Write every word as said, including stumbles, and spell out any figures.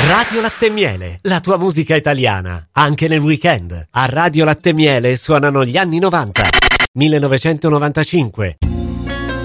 Radio Latte e Miele, la tua musica italiana, anche nel weekend. A Radio Latte e Miele suonano gli anni novanta, millenovecentonovantacinque,